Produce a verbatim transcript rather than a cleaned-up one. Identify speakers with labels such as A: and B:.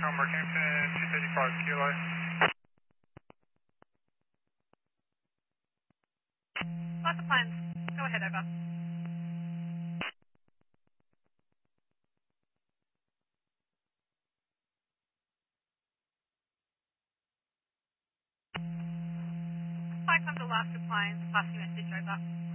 A: number Kingston two thirty-five Kilo.
B: Lots of plans. Go ahead, over. Flight comes to last appliance, passing message over.